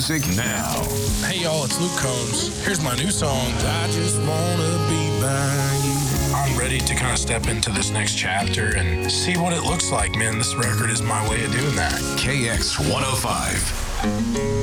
music now. Hey y'all, it's Luke Combs. Here's my new song, I Just Wanna Be By You. I'm ready to kind of step into this next chapter and see what it looks like, man. This record is my way of doing that. KX 105.